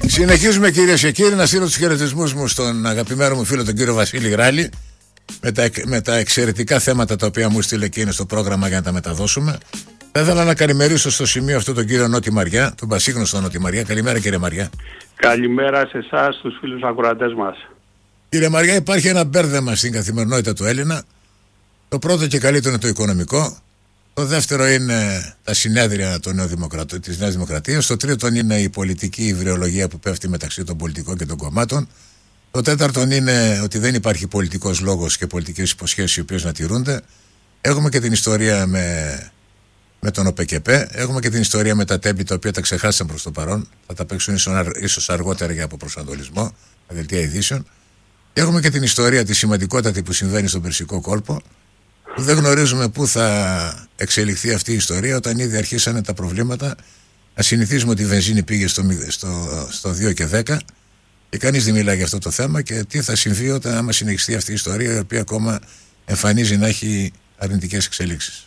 Συνεχίζουμε, κυρίες και κύριοι, να στείλω τους χαιρετισμούς μου στον αγαπημένο μου φίλο τον κύριο Βασίλη Γράλη με τα εξαιρετικά θέματα τα οποία μου στείλε εκείνο στο πρόγραμμα για να τα μεταδώσουμε. Θα ήθελα να καλημερίσω στο σημείο αυτό τον κύριο Νότι Μαριά, τον πασίγνωστο Νότι Μαριά. Καλημέρα, κύριε Μαριά. Καλημέρα σε εσάς, τους φίλους ακροατές μας. Κύριε Μαριά, υπάρχει ένα μπέρδεμα στην καθημερινότητα του Έλληνα. Το πρώτο και καλύτερο είναι το οικονομικό. Το δεύτερο είναι τα συνέδρια της Νέας Δημοκρατίας. Το τρίτο είναι η πολιτική υβριολογία που πέφτει μεταξύ των πολιτικών και των κομμάτων. Το τέταρτο είναι ότι δεν υπάρχει πολιτικός λόγος και πολιτικές υποσχέσεις οι οποίες να τηρούνται. Έχουμε και την ιστορία με τον ΟΠΕΚΕΠΕ. Έχουμε και την ιστορία με τα τέμπη τα οποία τα ξεχάσαν προς το παρόν. Θα τα παίξουν ίσως αργότερα για αποπροσανατολισμό, τα δελτία ειδήσεων. Και έχουμε και την ιστορία τη σημαντικότατη που συμβαίνει στον Περσικό κόλπο. Δεν γνωρίζουμε πού θα εξελιχθεί αυτή η ιστορία όταν ήδη αρχίσανε τα προβλήματα. Να συνηθίζουμε ότι η βενζίνη πήγε στο 2 και 10 και κανείς δεν μιλάει για αυτό το θέμα και τι θα συμβεί όταν άμα συνεχιστεί αυτή η ιστορία η οποία ακόμα εμφανίζει να έχει αρνητικές εξελίξεις.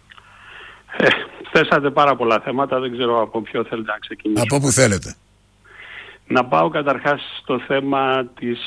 Θέσατε πάρα πολλά θέματα, δεν ξέρω από ποιο θέλετε να ξεκινήσουμε. Από πού θέλετε. Να πάω καταρχάς στο θέμα της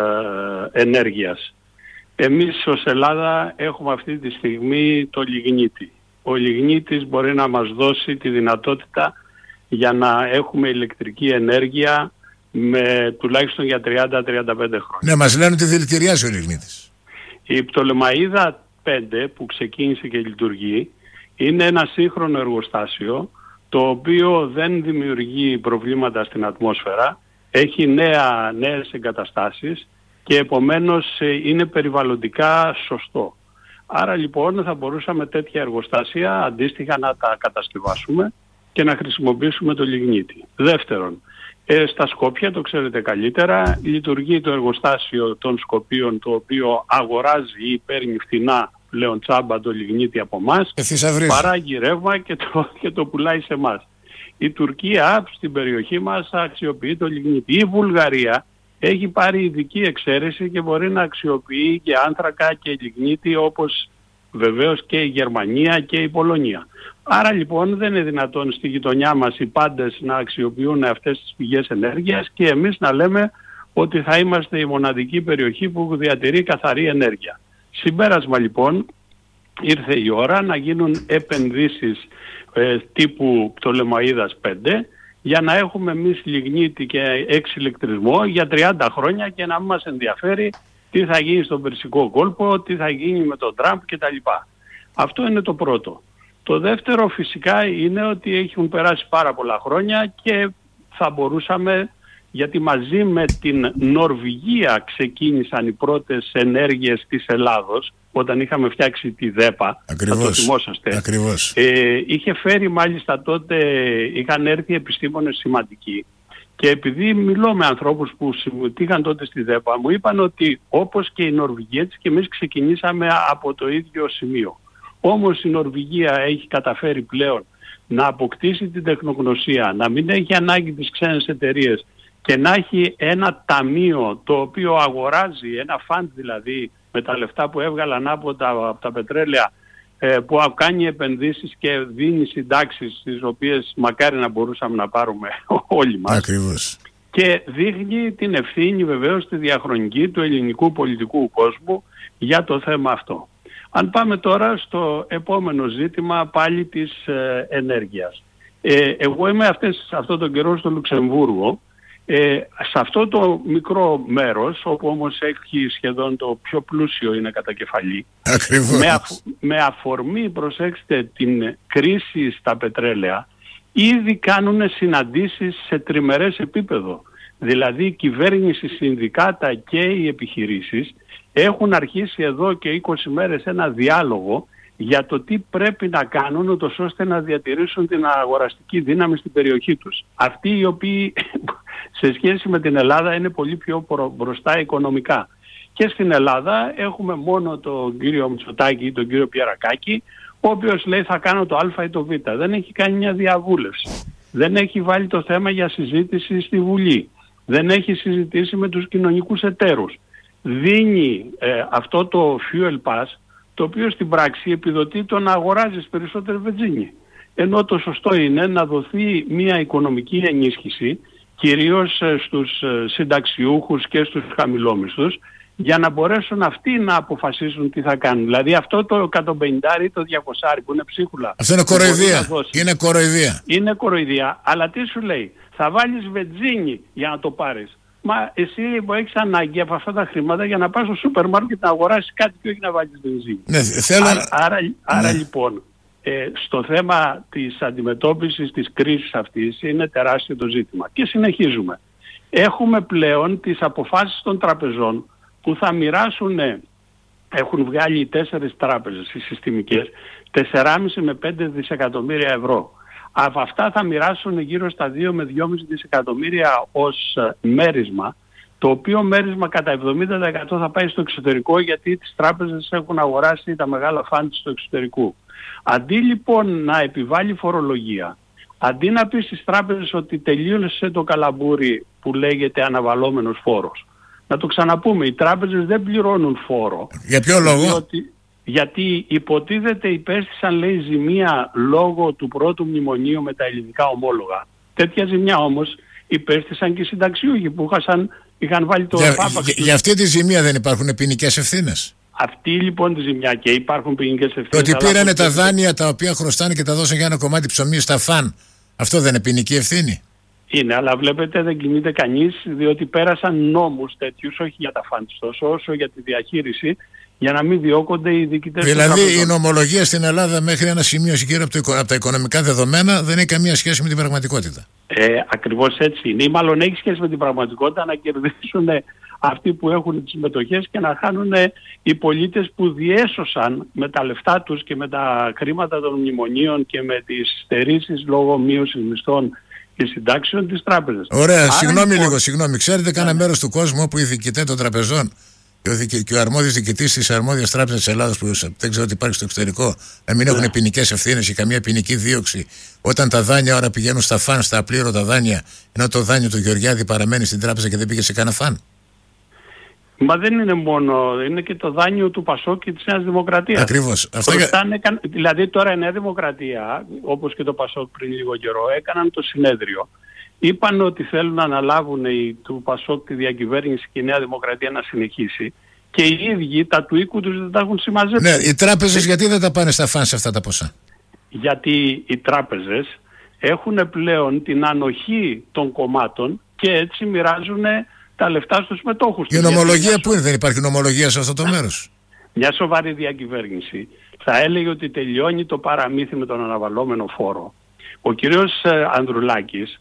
ενέργειας. Εμείς ως Ελλάδα έχουμε αυτή τη στιγμή το λιγνίτη. Ο λιγνίτης μπορεί να μας δώσει τη δυνατότητα για να έχουμε ηλεκτρική ενέργεια τουλάχιστον για 30-35 χρόνια. Ναι, μας λένε ότι δηλητηριάζει ο λιγνίτης. Η Πτολεμαΐδα 5 που ξεκίνησε και λειτουργεί είναι ένα σύγχρονο εργοστάσιο το οποίο δεν δημιουργεί προβλήματα στην ατμόσφαιρα, έχει νέες εγκαταστάσεις και επομένως είναι περιβαλλοντικά σωστό. Άρα λοιπόν θα μπορούσαμε τέτοια εργοστάσια αντίστοιχα να τα κατασκευάσουμε και να χρησιμοποιήσουμε το λιγνίτη. Δεύτερον, στα Σκόπια, το ξέρετε καλύτερα, λειτουργεί το εργοστάσιο των Σκοπίων το οποίο αγοράζει ή παίρνει φθηνά πλέον τσάμπα το λιγνίτη από εμάς, παράγει ρεύμα και το πουλάει σε εμάς. Η Τουρκία στην περιοχή μας αξιοποιεί το λιγνίτη. Η Βουλγαρία έχει πάρει ειδική εξαίρεση και μπορεί να αξιοποιεί και άνθρακα και λιγνίτη όπως βεβαίως και η Γερμανία και η Πολωνία. Άρα λοιπόν δεν είναι δυνατόν στη γειτονιά μας οι πάντες να αξιοποιούν αυτές τις πηγές ενέργειας και εμείς να λέμε ότι θα είμαστε η μοναδική περιοχή που διατηρεί καθαρή ενέργεια. Συμπέρασμα λοιπόν, ήρθε η ώρα να γίνουν επενδύσεις τύπου Πτολεμαΐδας 5 για να έχουμε εμείς λιγνίτη και εξηλεκτρισμό για 30 χρόνια και να μην μας ενδιαφέρει τι θα γίνει στον Περσικό κόλπο, τι θα γίνει με τον Τραμπ κτλ. Αυτό είναι το πρώτο. Το δεύτερο φυσικά είναι ότι έχουν περάσει πάρα πολλά χρόνια και θα μπορούσαμε, γιατί μαζί με την Νορβηγία ξεκίνησαν οι πρώτες ενέργειες της Ελλάδος όταν είχαμε φτιάξει τη ΔΕΠΑ. Ακριβώς, θα το θυμόσαστε. Ακριβώς. Είχε φέρει μάλιστα τότε, είχαν έρθει επιστήμονες σημαντικοί και επειδή μιλώ με ανθρώπους που συμμετείχαν τότε στη ΔΕΠΑ μου είπαν ότι όπως και η Νορβηγία έτσι και εμείς ξεκινήσαμε από το ίδιο σημείο. Όμως η Νορβηγία έχει καταφέρει πλέον να αποκτήσει την τεχνογνωσία, να μην έχει ανάγκη τις ξένες εταιρείες και να έχει ένα ταμείο το οποίο αγοράζει, ένα φαντ δηλαδή με τα λεφτά που έβγαλαν από τα πετρέλαια που κάνει επενδύσεις και δίνει συντάξεις τις οποίες μακάρι να μπορούσαμε να πάρουμε όλοι μας. Ακριβώς. Και δείχνει την ευθύνη βεβαίως τη διαχρονική του ελληνικού πολιτικού κόσμου για το θέμα αυτό. Αν πάμε τώρα στο επόμενο ζήτημα πάλι της ενέργειας. Εγώ είμαι αυτόν τον καιρό στο Λουξεμβούργο. Σε αυτό το μικρό μέρος, όπου όμως έχει σχεδόν το πιο πλούσιο είναι κατά κεφαλή, με αφορμή, προσέξτε, την κρίση στα πετρέλαια, ήδη κάνουν συναντήσεις σε τριμερές επίπεδο. Δηλαδή η κυβέρνηση, συνδικάτα και οι επιχειρήσεις έχουν αρχίσει εδώ και 20 μέρες ένα διάλογο για το τι πρέπει να κάνουν ούτως ώστε να διατηρήσουν την αγοραστική δύναμη στην περιοχή τους. Αυτοί οι οποίοι σε σχέση με την Ελλάδα είναι πολύ πιο μπροστά οικονομικά. Και στην Ελλάδα έχουμε μόνο τον κύριο Μητσοτάκη ή τον κύριο Πιερακάκη, ο οποίος λέει θα κάνω το Α ή το Β. Δεν έχει κάνει μια διαβούλευση. Δεν έχει βάλει το θέμα για συζήτηση στη Βουλή. Δεν έχει συζητήσει με τους κοινωνικούς εταίρους. Δίνει αυτό το fuel pass, το οποίο στην πράξη επιδοτεί το να αγοράζεις περισσότερη βενζίνη. Ενώ το σωστό είναι να δοθεί μια οικονομική ενίσχυση κυρίως στους συνταξιούχους και στους χαμηλόμισθους, για να μπορέσουν αυτοί να αποφασίσουν τι θα κάνουν. Δηλαδή αυτό το 150 ή το 200 που είναι ψίχουλα. Αυτό είναι κοροϊδία. Είναι κοροϊδία. Είναι κοροϊδία, αλλά τι σου λέει, θα βάλεις βενζίνη για να το πάρεις. Μα εσύ που έχεις ανάγκη από αυτά τα χρήματα για να πας στο σούπερ μάρκετ να αγοράσεις κάτι και όχι να βάλεις βενζίνη. Ναι, άρα λοιπόν, στο θέμα της αντιμετώπισης της κρίσης αυτής είναι τεράστιο το ζήτημα. Και συνεχίζουμε. Έχουμε πλέον τις αποφάσεις των τραπεζών που θα μοιράσουν, έχουν βγάλει οι 4 τράπεζες, οι συστημικές, 4,5 με 5 δισεκατομμύρια ευρώ. Από αυτά θα μοιράσουν γύρω στα 2 με 2,5 δισεκατομμύρια ως μέρισμα, το οποίο μέρισμα κατά 70% θα πάει στο εξωτερικό, γιατί τις τράπεζες έχουν αγοράσει τα μεγάλα φαντ στο εξωτερικού. Αντί λοιπόν να επιβάλλει φορολογία, αντί να πει στις τράπεζες ότι τελείωσε το καλαμπούρι που λέγεται αναβαλόμενος φόρος, να το ξαναπούμε, οι τράπεζες δεν πληρώνουν φόρο. Για ποιο λόγο? Γιατί υποτίθεται υπέστησαν, λέει, ζημία λόγω του πρώτου μνημονίου με τα ελληνικά ομόλογα. Τέτοια ζημιά όμως υπέστησαν και οι συνταξιούχοι που είχαν βάλει το πάπαξ. Για αυτή τη ζημία δεν υπάρχουν ποινικές ευθύνες? Αυτή λοιπόν τη ζημιά, και υπάρχουν ποινικές ευθύνες. Το ότι πήρανε τα δάνεια τα οποία χρωστάνε και τα δώσαν για ένα κομμάτι ψωμί στα φαν, αυτό δεν είναι ποινική ευθύνη? Είναι, αλλά βλέπετε δεν κινείται κανείς, διότι πέρασαν νόμους τέτοιους, όχι για τα φαντ όσο για τη διαχείριση, για να μην διώκονται οι διοικητές. Δηλαδή η νομολογία στην Ελλάδα μέχρι ένα σημείο γύρω από τα οικονομικά δεδομένα δεν έχει καμία σχέση με την πραγματικότητα. Ακριβώς έτσι είναι. Ή μάλλον έχει σχέση με την πραγματικότητα να κερδίσουν αυτοί που έχουν τις μετοχές και να χάνουν οι πολίτες που διέσωσαν με τα λεφτά τους και με τα χρήματα των μνημονίων και με τις στερήσεις λόγω μείωσης μισθών και συντάξεων της τράπεζας. Ωραία, συγγνώμη. Ξέρετε κάνα μέρος του κόσμου όπου οι διοικητές των τραπεζών και ο αρμόδιος διοικητής της αρμόδιας τράπεζας της Ελλάδας, που δεν ξέρω τι υπάρχει στο εξωτερικό, να μην έχουν ποινικές ευθύνες ή καμία ποινική δίωξη, όταν τα δάνεια ώρα πηγαίνουν στα φαν, στα απλήρωτα δάνεια, ενώ το δάνειο του Γεωργιάδη παραμένει στην τράπεζα και δεν πήγε σε κανένα φαν? Μα δεν είναι μόνο, είναι και το δάνειο του Πασόκ και της Νέας Δημοκρατίας. Ακριβώς. Δηλαδή τώρα η Νέα Δημοκρατία, όπως και το Πασόκ πριν λίγο καιρό, έκαναν το συνέδριο. Είπαν ότι θέλουν να αναλάβουν του Πασόκ τη διακυβέρνηση και η Νέα Δημοκρατία να συνεχίσει. Και οι ίδιοι τα του οίκου τους δεν τα έχουν συμμαζέψει. Ναι, οι τράπεζες γιατί δεν τα πάνε στα φαν σε αυτά τα ποσά? Γιατί οι τράπεζες έχουν πλέον την ανοχή των κομμάτων και έτσι μοιράζουν τα λεφτά στους μετόχους. Η νομολογία πού είναι? Δεν υπάρχει νομολογία σε αυτό το μέρος? Μια σοβαρή διακυβέρνηση θα έλεγε ότι τελειώνει το παραμύθι με τον αναβαλόμενο φόρο. Ο κύριος Ανδρουλάκης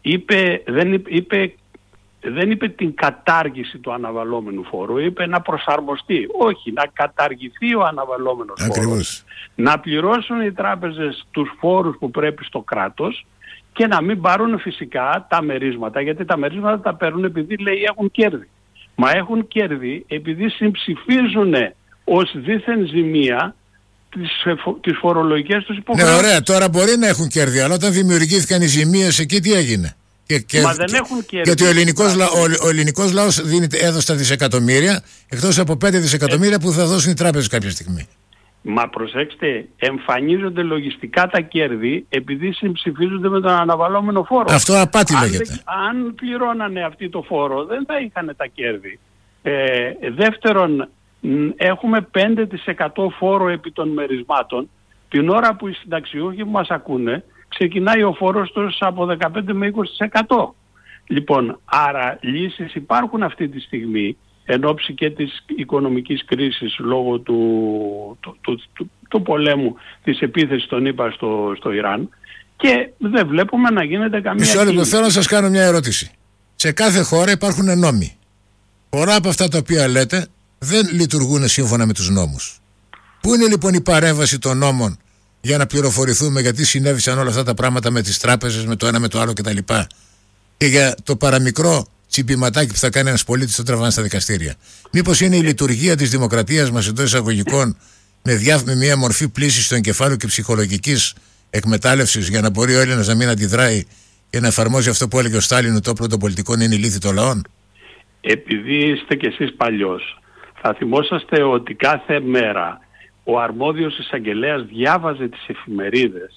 δεν είπε την κατάργηση του αναβαλόμενου φόρου, είπε να προσαρμοστεί. Όχι, να καταργηθεί ο αναβαλόμενος φόρος. Να πληρώσουν οι τράπεζες τους φόρους που πρέπει στο κράτος και να μην πάρουν φυσικά τα μερίσματα, γιατί τα μερίσματα τα παίρνουν επειδή, λέει, έχουν κέρδη. Μα έχουν κέρδη επειδή συμψηφίζουν ως δίθεν ζημία τις φορολογικές τους υποχρεώσεις. Ναι, ωραία, τώρα μπορεί να έχουν κέρδη, αλλά όταν δημιουργήθηκαν οι ζημίες εκεί τι έγινε? Μα δεν έχουν κέρδη. Γιατί ο ελληνικός λαός έδωσε τα δισεκατομμύρια, εκτός από 5 δισεκατομμύρια που θα δώσουν οι τράπεζες κάποια στιγμή. Μα προσέξτε, εμφανίζονται λογιστικά τα κέρδη επειδή συμψηφίζονται με τον αναβαλόμενο φόρο. Αυτό απάτη λέγεται. Αν πληρώνανε αυτοί το φόρο δεν θα είχαν τα κέρδη. Δεύτερον, έχουμε 5% φόρο επί των μερισμάτων, την ώρα που οι συνταξιούχοι που μας ακούνε ξεκινάει ο φόρος τους από 15 με 20%. Λοιπόν, άρα λύσεις υπάρχουν αυτή τη στιγμή εν ώψη και της οικονομικής κρίσης λόγω του πολέμου, της επίθεσης των ΗΠΑ στο Ιράν, και δεν βλέπουμε να γίνεται καμία κίνηση. Θέλω να σας κάνω μια ερώτηση. Σε κάθε χώρα υπάρχουν νόμοι. Πολλά από αυτά τα οποία λέτε δεν λειτουργούν σύμφωνα με τους νόμους. Πού είναι λοιπόν η παρέμβαση των νόμων για να πληροφορηθούμε γιατί συνέβησαν όλα αυτά τα πράγματα με τις τράπεζες, με το ένα με το άλλο κτλ. Και για το παραμικρό τσιμπηματάκι που θα κάνει ένας πολίτης το τραβάνε στα δικαστήρια? Μήπως είναι η λειτουργία της δημοκρατίας μας εντός εισαγωγικών με μια μορφή πλήσης του εγκεφάλου και ψυχολογικής εκμετάλλευσης για να μπορεί ο Έλληνας να μην αντιδράει και να εφαρμόζει αυτό που έλεγε ο Στάλιν, ότι το όπλο των πολιτικών είναι η λύθη των λαών? Επειδή είστε κι εσείς παλιός, θα θυμόσαστε ότι κάθε μέρα ο αρμόδιος εισαγγελέας διάβαζε τις εφημερίδες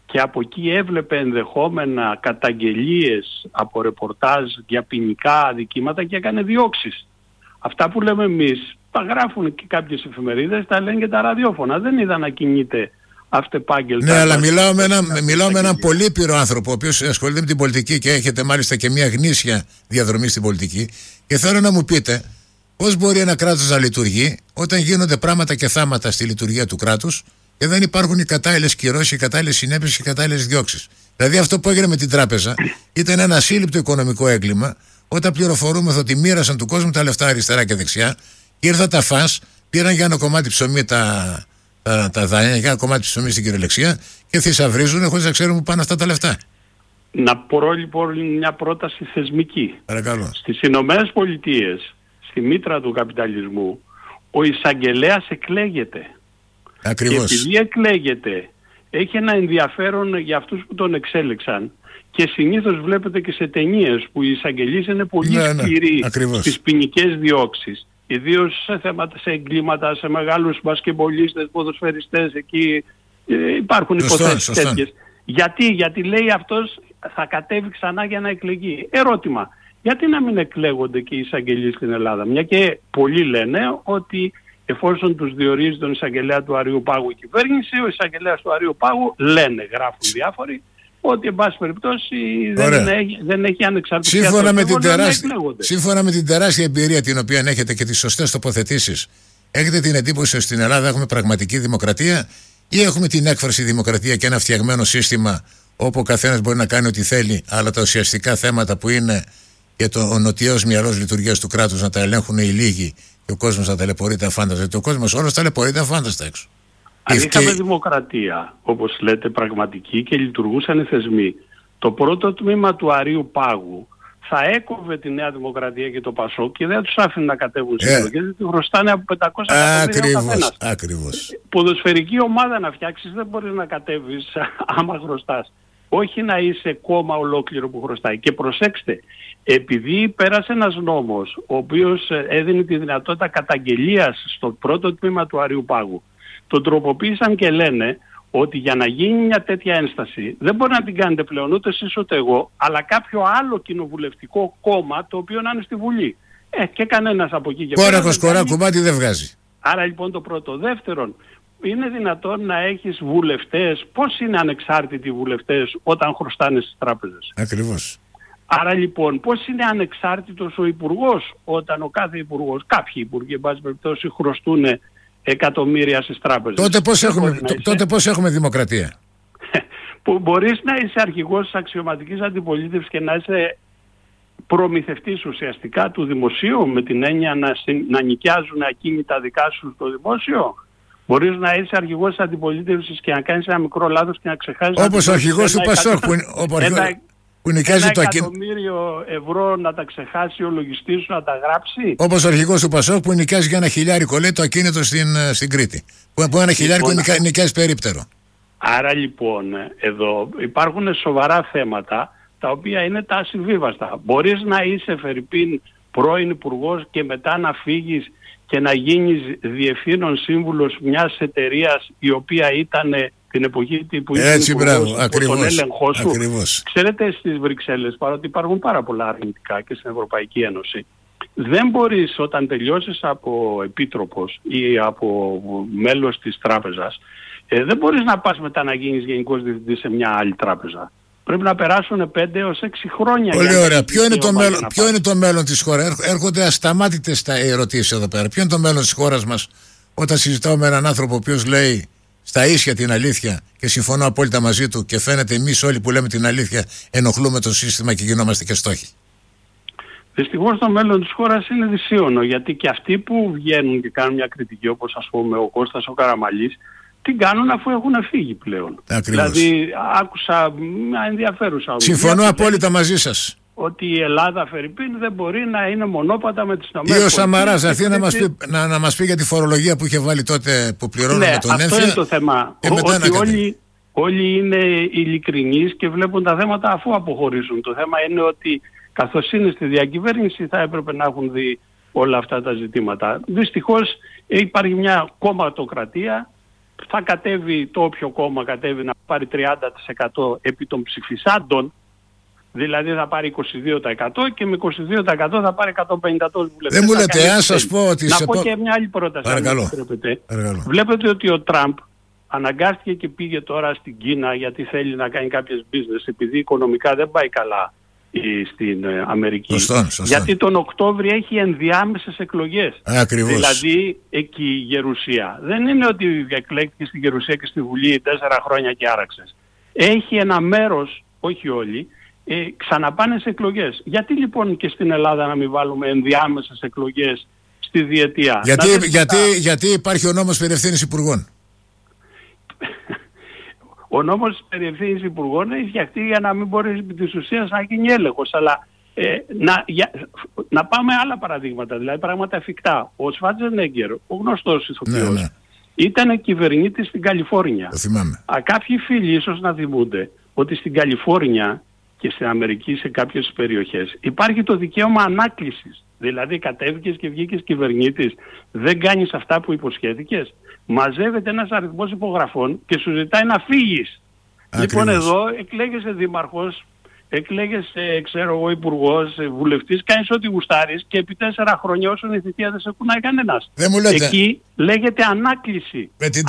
και από εκεί έβλεπε ενδεχόμενα καταγγελίες από ρεπορτάζ για ποινικά αδικήματα και έκανε διώξεις. Αυτά που λέμε εμείς τα γράφουν και κάποιες εφημερίδες, τα λένε και τα ραδιόφωνα. Δεν είδα να κινείται αυτεπάγγελτα. Ναι, αλλά μιλάω με έναν πολύπειρο άνθρωπο, ο οποίος ασχολείται με την πολιτική και έχετε μάλιστα και μια γνήσια διαδρομή στην πολιτική. Και θέλω να μου πείτε πώς μπορεί ένα κράτος να λειτουργεί όταν γίνονται πράγματα και θάματα στη λειτουργία του κράτους και δεν υπάρχουν οι κατάλληλες κυρώσεις, οι κατάλληλες συνέπειες και οι κατάλληλες διώξεις. Δηλαδή αυτό που έγινε με την τράπεζα ήταν ένα ασύλληπτο οικονομικό έγκλημα, όταν πληροφορούμε ότι μοίρασαν του κόσμου τα λεφτά αριστερά και δεξιά και ήρθαν τα φας, πήραν για ένα κομμάτι ψωμί τα δάνεια, για ένα κομμάτι ψωμί στην κυριολεξία και θησαυρίζουν χωρίς να ξέρουν που πάνε αυτά τα λεφτά. Να πω λοιπόν μια πρόταση θεσμική. Παρακαλώ. Στις Ηνωμένες Πολιτείες, στη μήτρα του καπιταλισμού, ο εισαγγελέας εκλέγεται. Ακριβώς. Και επειδή εκλέγεται, έχει ένα ενδιαφέρον για αυτούς που τον εξέλεξαν. Και συνήθως βλέπετε και σε ταινίες που οι εισαγγελείς είναι πολύ σκληροί στις ποινικές διώξεις. Ιδίως σε θέματα, σε εγκλήματα, σε μεγάλους μπασκεμπολίστες, ποδοσφαιριστές, εκεί υπάρχουν υποθέσεις τέτοιες. Γιατί λέει αυτός θα κατέβει ξανά για να εκλεγεί. Ερώτημα, γιατί να μην εκλέγονται και οι εισαγγελείς στην Ελλάδα? Μια και πολλοί λένε ότι εφόσον τους διορίζει τον εισαγγελέα του Αριού Πάγου η κυβέρνηση, ο εισαγγελέας του Αριού Πάγου γράφουν διάφοροι, ότι εν πάση περιπτώσει δεν έχει ανεξαρτησία. Σύμφωνα με την τεράστια εμπειρία την οποία έχετε και τις σωστές τοποθετήσεις, έχετε την εντύπωση ότι στην Ελλάδα έχουμε πραγματική δημοκρατία ή έχουμε την έκφραση δημοκρατία και ένα φτιαγμένο σύστημα όπου ο καθένας μπορεί να κάνει ό,τι θέλει, αλλά τα ουσιαστικά θέματα που είναι και ο νοτιός μυαλός λειτουργίας του κράτους να τα ελέγχουν οι λίγοι και ο κόσμος να ταλαιπωρείται αφάνταστα? Γιατί ο κόσμος όλος ταλαιπωρείται αφάνταστα έξω. Αν είχαμε δημοκρατία, όπως λέτε, πραγματική και λειτουργούσαν οι θεσμοί, το πρώτο τμήμα του Αρείου Πάγου θα έκοβε τη Νέα Δημοκρατία και το Πασόκ και δεν τους άφηνε να κατέβουν στις εκλογές, γιατί χρωστάνε από 500 εκατομμύρια ο καθένας. Ακριβώς. Ποδοσφαιρική ομάδα να φτιάξεις δεν μπορείς να κατέβεις άμα χρωστάς. Όχι να είσαι κόμμα ολόκληρο που χρωστάει. Και προσέξτε, επειδή πέρασε ένας νόμος ο οποίος έδινε τη δυνατότητα καταγγελίας στο πρώτο τμήμα του Αρείου Πάγου, τον τροποποίησαν και λένε ότι για να γίνει μια τέτοια ένσταση δεν μπορεί να την κάνετε πλέον ούτε εσείς ούτε εγώ, αλλά κάποιο άλλο κοινοβουλευτικό κόμμα το οποίο να είναι στη Βουλή. Και κανένας από εκεί και πέρα. Κόρα κουμπάτι δεν βγάζει. Άρα λοιπόν το πρώτο. Δεύτερον, είναι δυνατόν να έχεις βουλευτές? Πώς είναι ανεξάρτητοι οι βουλευτές όταν χρωστάνε στις τράπεζες? Ακριβώς. Άρα λοιπόν πώς είναι ανεξάρτητος ο υπουργός όταν ο κάθε υπουργός, κάποιοι υπουργοί εν πάση περιπτώσει χρωστούν εκατομμύρια στις τράπεζες? Τότε πώς έχουμε δημοκρατία? Που μπορείς να είσαι αρχηγός της αξιωματικής αντιπολίτευσης και να είσαι προμηθευτής ουσιαστικά του δημοσίου, με την έννοια να νοικιάζουν ακίνητα δικά σου στο δημόσιο. Μπορείς να είσαι αρχηγός της αντιπολίτευσης και να κάνεις ένα μικρό λάθος και να ξεχάσεις... Όπως ο αρχηγός του Πασόκ που νοικιάζει το εκατομμύριο ευρώ να τα ξεχάσει ο λογιστής σου, να τα γράψει. Όπως ο αρχηγός του Πασόκ που νοικιάζει για $1.000, λέει, το ακίνητο στην Κρήτη. Που $1.000 νοικιάζει περίπτερο. Άρα λοιπόν εδώ υπάρχουν σοβαρά θέματα τα οποία είναι τα ασυμβίβαστα. Μπορείς να είσαι φερειπίν πρώην υπουργός και μετά να φύγεις και να γίνεις διευθύνων σύμβουλος μιας εταιρείας η οποία ήταν την εποχή που ήσουν υπουργός τον έλεγχό σου. Ακριβώς. Ξέρετε, στις Βρυξέλλες, παρότι υπάρχουν πάρα πολλά αρνητικά και στην Ευρωπαϊκή Ένωση, δεν μπορείς όταν τελειώσεις από επίτροπος ή από μέλος της τράπεζας, δεν μπορείς να πας μετά να γίνεις γενικός διευθυντής σε μια άλλη τράπεζα. Πρέπει να περάσουν 5 έως 6 χρόνια. Πολύ ωραία. Ποιο είναι το μέλλον της χώρας? Έρχονται ασταμάτητες τα ερωτήσεις εδώ πέρα. Ποιο είναι το μέλλον της χώρας μας όταν συζητάω με έναν άνθρωπο ο οποίος λέει στα ίσια την αλήθεια και συμφωνώ απόλυτα μαζί του και φαίνεται εμείς όλοι που λέμε την αλήθεια ενοχλούμε το σύστημα και γινόμαστε και στόχοι? Δυστυχώς το μέλλον της χώρας είναι δυσίωνο, γιατί και αυτοί που βγαίνουν και κάνουν μια κριτική, όπως ας πούμε ο Κώστας ο Καραμαλής, την κάνουν αφού έχουν φύγει πλέον. Ακριβώς. Δηλαδή άκουσα μια ενδιαφέρουσα. Συμφωνώ απόλυτα μαζί σας. Ότι η Ελλάδα φερειπίν δεν μπορεί να είναι μονόπατα με τις ΗΠΑ. Ή ο Σαμαράς έρθει να μας πει για τη φορολογία που είχε βάλει τότε που πληρώναμε τον έμφυα. Αυτό είναι το θέμα. Ότι όλοι είναι ειλικρινείς και βλέπουν τα θέματα αφού αποχωρήσουν. Το θέμα είναι ότι καθώς είναι στη διακυβέρνηση θα έπρεπε να έχουν δει όλα αυτά τα ζητήματα. Δυστυχώς υπάρχει μια κομματοκρατία θα κατέβει το όποιο κόμμα κατέβει να πάρει 30% επί των ψηφισάντων, δηλαδή θα πάρει 22% και με 22% θα πάρει 150 βουλευτές. Δεν μου λέτε, αν σας πω ότι... Να πω και μια άλλη πρόταση. Παρακαλώ. Βλέπετε ότι ο Τραμπ αναγκάστηκε και πήγε τώρα στην Κίνα γιατί θέλει να κάνει κάποιες business, επειδή οικονομικά δεν πάει καλά στην Αμερική. Σωστό. Γιατί τον Οκτώβριο έχει ενδιάμεσες εκλογές. Ακριβώς. Δηλαδή εκεί η Γερουσία. Δεν είναι ότι εκλέγηκε στη Γερουσία και στη Βουλή 4 χρόνια και άραξες. Έχει ένα μέρος, όχι όλοι, ξαναπάνε σε εκλογές. Γιατί λοιπόν και στην Ελλάδα να μην βάλουμε ενδιάμεσες εκλογές στη διετία? Γιατί υπάρχει ο νόμος περί ευθύνης υπουργών. Ο νόμος περί ευθύνης υπουργών έχει φτιαχτεί για να μην μπορεί επί της ουσίας να γίνει έλεγχος. Αλλά να πάμε άλλα παραδείγματα, δηλαδή πράγματα εφικτά. Ο Σβάτζενέγκερ, ο γνωστός ηθοποιός, ήταν κυβερνήτης στην Καλιφόρνια. Το θυμάμαι. Κάποιοι φίλοι ίσως να θυμούνται ότι στην Καλιφόρνια και στην Αμερική σε κάποιες περιοχές υπάρχει το δικαίωμα ανάκλησης. Δηλαδή κατέβηκες και βγήκες κυβερνήτης, δεν κάνεις αυτά που υποσχέθηκες, μαζεύεται ένας αριθμός υπογραφών και σου ζητάει να φύγεις. Λοιπόν, εδώ εκλέγεσαι δήμαρχος, εκλέγεσαι, ξέρω εγώ, υπουργός, βουλευτής, κάνεις ό,τι γουστάρεις και επί 4 χρόνια όσον η θητεία δεν σε κουνάει κανένας. Δεν μου λέτε. Εκεί λέγεται ανάκληση.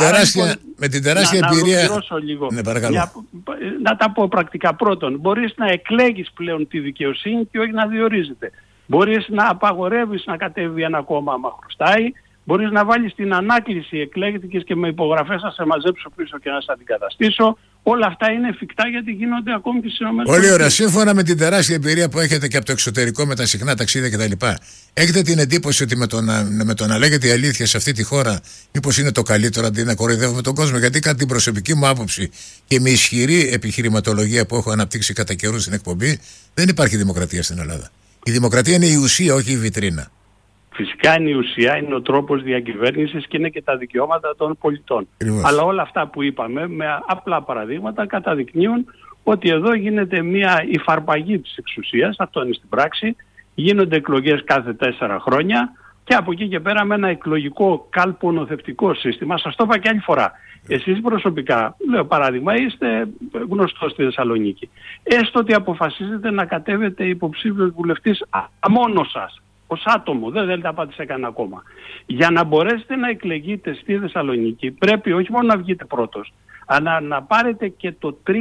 Με την τεράστια εμπειρία... Λίγο. Ναι, παρακαλώ. Να τα πω πρακτικά. Πρώτον, μπορείς να εκλέγεις πλέον τη δικαιοσύνη και όχι να διορίζεται. Μπορείς να απαγορεύεις να κατέβει ένα κόμμα άμα χρωστάει. Μπορείς να βάλεις την ανάκληση, εκλέγητηκες και με υπογραφές θα σε μαζέψω πίσω και να σε αντικαταστήσω. Όλα αυτά είναι εφικτά γιατί γίνονται ακόμη και στις ΗΠΑ. Πολύ ωραία. Σύμφωνα με την τεράστια εμπειρία που έχετε και από το εξωτερικό με τα συχνά ταξίδια κτλ., έχετε την εντύπωση ότι με το να λέγεται η αλήθεια σε αυτή τη χώρα, μήπως είναι το καλύτερο αντί να κοροϊδεύουμε τον κόσμο? Γιατί κατά την προσωπική μου άποψη και με ισχυρή επιχειρηματολογία που έχω αναπτύξει κατά καιρού στην εκπομπή, δεν υπάρχει δημοκρατία στην Ελλάδα. Η δημοκρατία είναι η ουσία, όχι η βιτρίνα. Φυσικά είναι η ουσία, είναι ο τρόπος διακυβέρνησης και είναι και τα δικαιώματα των πολιτών. Αλλά όλα αυτά που είπαμε με απλά παραδείγματα καταδεικνύουν ότι εδώ γίνεται μια υφαρπαγή της εξουσίας, αυτό είναι στην πράξη, γίνονται εκλογές κάθε 4 χρόνια και από εκεί και πέρα με ένα εκλογικό καλπονοθευτικό σύστημα. Σας το είπα και άλλη φορά. Εσείς προσωπικά, λέω παράδειγμα, είστε γνωστός στη Θεσσαλονίκη. Έστω ότι αποφασίζετε να κατέβετε υποψήφιος βουλευτής μόνο σας, ως άτομο, δεν θέλετε να πάτε σε κανένα κόμμα. Για να μπορέσετε να εκλεγείτε στη Θεσσαλονίκη πρέπει όχι μόνο να βγείτε πρώτος, αλλά να πάρετε και το 3%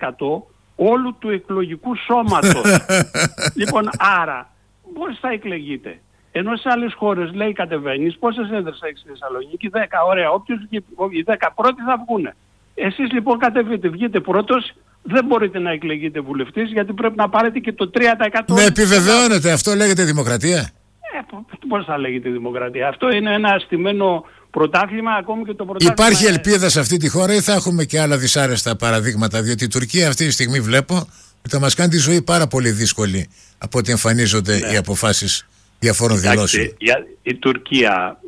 όλου του εκλογικού σώματος. Λοιπόν, άρα, πώς θα εκλεγείτε? Ενώ σε άλλες χώρες λέει κατεβαίνεις, πόσες έδρες έχεις στη Θεσσαλονίκη? 10, ωραία, όποιος οι 10 πρώτοι θα βγουνε. Εσείς λοιπόν κατεβείτε, βγείτε πρώτος, δεν μπορείτε να εκλεγείτε βουλευτής γιατί πρέπει να πάρετε και το 3%. Με επιβεβαιώνετε, αυτό λέγεται δημοκρατία? Πώς θα λέγεται δημοκρατία? Αυτό είναι ένα αστημένο πρωτάθλημα, ακόμη και το πρωτάθλημα. Υπάρχει ελπίδα σε αυτή τη χώρα ή θα έχουμε και άλλα δυσάρεστα παραδείγματα? Διότι η Τουρκία αυτή τη στιγμή βλέπω ότι θα μας κάνει τη ζωή πάρα πολύ δύσκολη από ότι εμφανίζονται οι αποφάσεις διαφόρων δηλώσεων. Η Τουρκία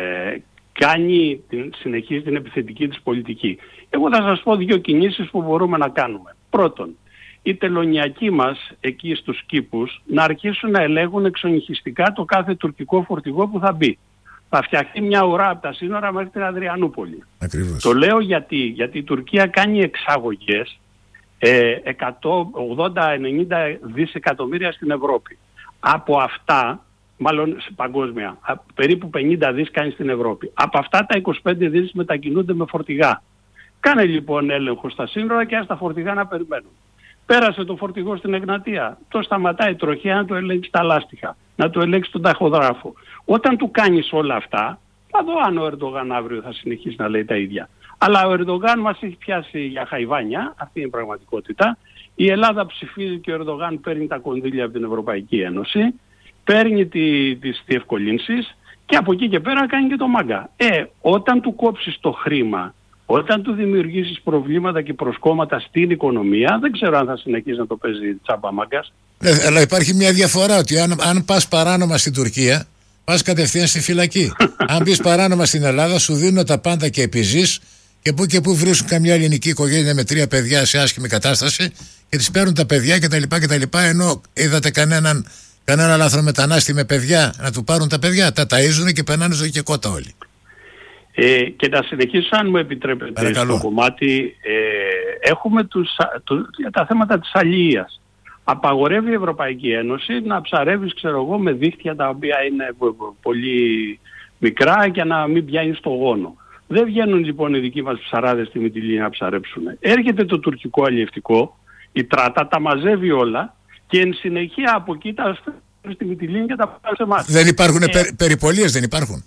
συνεχίζει την επιθετική της πολιτική. Εγώ θα σας πω 2 κινήσεις που μπορούμε να κάνουμε. Πρώτον, οι τελωνιακοί μας εκεί στους κήπους να αρχίσουν να ελέγχουν εξονυχιστικά το κάθε τουρκικό φορτηγό που θα μπει. Θα φτιαχτεί μια ουρά από τα σύνορα μέχρι την Αδριανούπολη. Ακριβώς. Το λέω γιατί η Τουρκία κάνει εξαγωγές 180-90 δισεκατομμύρια στην Ευρώπη. Από αυτά, μάλλον παγκόσμια, περίπου 50 δις κάνει στην Ευρώπη. Από αυτά τα 25 δις μετακινούνται με φορτηγά. Κάνε λοιπόν έλεγχο στα σύνορα και ας τα φορτηγά να περιμένουν. Πέρασε το φορτηγό στην Εγνατία, το σταματάει η τροχιά να το ελέγξει τα λάστιχα, να το ελέγξει τον ταχοδράφο. Όταν του κάνεις όλα αυτά, θα δω αν ο Ερντογάν αύριο θα συνεχίσει να λέει τα ίδια. Αλλά ο Ερντογάν μας έχει πιάσει για χαϊβάνια, αυτή είναι η πραγματικότητα. Η Ελλάδα ψηφίζει και ο Ερντογάν παίρνει τα κονδύλια από την Ευρωπαϊκή Ένωση, παίρνει τις διευκολύνσεις και από εκεί και πέρα κάνει και το μάγκα. Όταν του κόψεις το χρήμα, όταν του δημιουργήσεις προβλήματα και προσκόμματα στην οικονομία, δεν ξέρω αν θα συνεχίσει να το παίζει τσάμπα μάγκας. Αλλά υπάρχει μια διαφορά, ότι αν πας παράνομα στην Τουρκία, πας κατευθείαν στη φυλακή. Αν πεις παράνομα στην Ελλάδα, σου δίνουν τα πάντα και επιζείς και που και που βρίσκουν καμιά ελληνική οικογένεια με 3 παιδιά σε άσχημη κατάσταση και τις παίρνουν τα παιδιά κτλ. Ενώ είδατε κανένα λάθρομετανάστη με παιδιά να του πάρουν τα παιδιά, τα ταΐζουν και περνάνε ζωή και κότα όλοι. Και να συνεχίσω, αν μου επιτρέπετε, παρακαλώ, στο κομμάτι, έχουμε τα θέματα της αλληλείας. Απαγορεύει η Ευρωπαϊκή Ένωση να ψαρεύεις, ξέρω εγώ, με δίχτυα τα οποία είναι πολύ μικρά και να μην πιάνει στο γόνο. Δεν βγαίνουν λοιπόν οι δικοί μας ψαράδες στη Μυτιλήνη να ψαρέψουν. Έρχεται το τουρκικό αλλιευτικό, η Τράτα τα μαζεύει όλα και εν συνεχεία από εκεί τα στέλνουν στη Μυτιλήνη και τα πάνε σε εμάς. Δεν υπάρχουν περιπολίες, δεν υπάρχουν.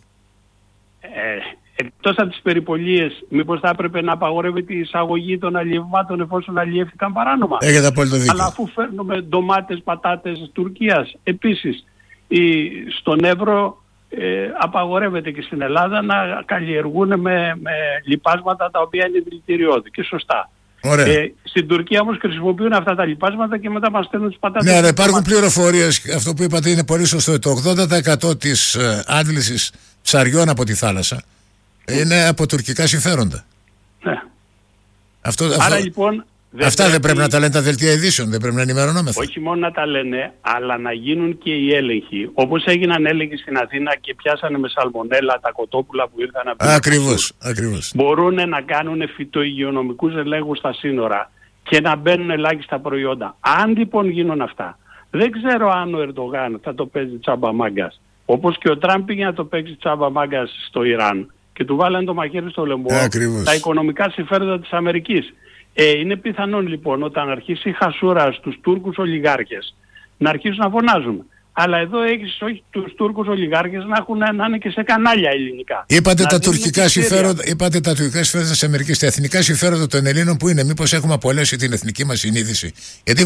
Εκτός από τις περιπολίες, μήπως θα έπρεπε να απαγορεύεται η εισαγωγή των αλλιευμάτων εφόσον αλλιεύτηκαν παράνομα. Έχετε απόλυτο δίκιο. Αλλά αφού φέρνουμε ντομάτες, πατάτες της Τουρκίας, επίσης στον Εύρο απαγορεύεται και στην Ελλάδα να καλλιεργούν με λιπάσματα τα οποία είναι δηλητηριώδη και σωστά. Στην Τουρκία όμως χρησιμοποιούν αυτά τα λιπάσματα και μετά μας στέλνουν τις πατάτες. Ναι, αλλά υπάρχουν πληροφορίες, αυτό που είπατε είναι πολύ σωστό. Το 80% της άντλησης ψαριών από τη θάλασσα είναι από τουρκικά συμφέροντα. Ναι. Άρα λοιπόν αυτά δεν πρέπει να τα λένε τα δελτία ειδήσεων, δεν πρέπει να ενημερωνόμεθα. Όχι μόνο να τα λένε, αλλά να γίνουν και οι έλεγχοι. Όπως έγιναν έλεγχοι στην Αθήνα και πιάσανε με σαλμονέλα τα κοτόπουλα που ήρθαν από Ακριβώς. Μπορούν να κάνουν φυτοϊγειονομικούς ελέγχους στα σύνορα και να μπαίνουν ελάχιστα προϊόντα. Αν λοιπόν γίνουν αυτά, δεν ξέρω αν ο Ερντογάν θα το παίζει τσάμπα μάγκας. Όπως και ο Τραμπ πήγε να το παίξει τσάμπα μάγκας στο Ιράν και του βάλανε το μαχαίρι στο λαιμό τα οικονομικά συμφέροντα της Αμερικής. Είναι πιθανόν λοιπόν όταν αρχίσει η χασούρα στους Τούρκους ολιγάρχες να αρχίσουν να φωνάζουν. Αλλά εδώ έχεις όχι τους Τούρκους ολιγάρχες να είναι και σε κανάλια ελληνικά. Είπατε τα τουρκικά συμφέροντα της Αμερικής, τα εθνικά συμφέροντα των Ελλήνων που είναι. Μήπως έχουμε απολέσει την εθνική μας συνείδηση? Γιατί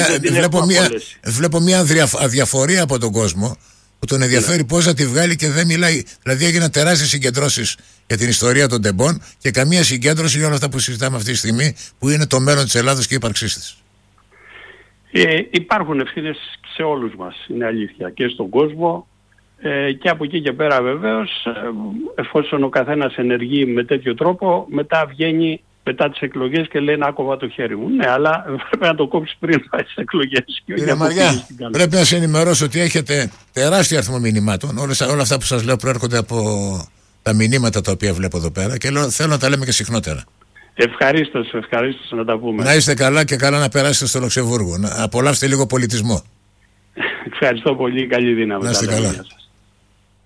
βλέπω μια αδιαφορία από τον κόσμο που τον ενδιαφέρει πώς θα τη βγάλει και δεν μιλάει. Δηλαδή έγιναν τεράστιες συγκεντρώσεις για την ιστορία των τεμπών και καμία συγκέντρωση για όλα αυτά που συζητάμε αυτή τη στιγμή που είναι το μέλλον της Ελλάδος και η ύπαρξής της. Υπάρχουν ευθύνες σε όλους μας, είναι αλήθεια, και στον κόσμο και από εκεί και πέρα βεβαίως, εφόσον ο καθένας ενεργεί με τέτοιο τρόπο, μετά βγαίνει μετά τις εκλογές και λέει να κόβα το χέρι μου. Ναι, αλλά πρέπει να το κόψει πριν πάει στις εκλογές. Κύριε Μαριά, πρέπει να σε ενημερώσω ότι έχετε τεράστιο αριθμό μηνυμάτων. Όλα αυτά που σας λέω προέρχονται από τα μηνύματα τα οποία βλέπω εδώ πέρα και θέλω να τα λέμε και συχνότερα. Ευχαρίστως να τα πούμε. Να είστε καλά και καλά να περάσετε στο Λουξεμβούργο. Να απολαύσετε λίγο πολιτισμό. Ευχαριστώ πολύ, καλή δύναμη. Να είστε καλά.